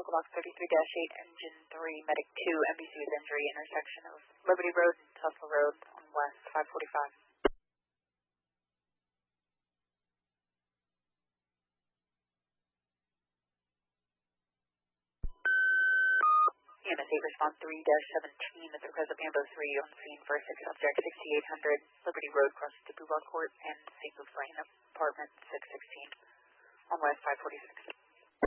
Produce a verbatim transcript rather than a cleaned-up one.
Local Box thirty-three dash eight, Engine three, Medic two, M B C with injury, intersection of Liberty Road and Tussle Road on West five forty-five. E M S eight response three dash seventeen at the request of Ambo three on scene for six subject sixty-eight hundred Liberty Road crosses to Bouba Court and Saint Luke's Lane, apartment six sixteen on West five forty-six.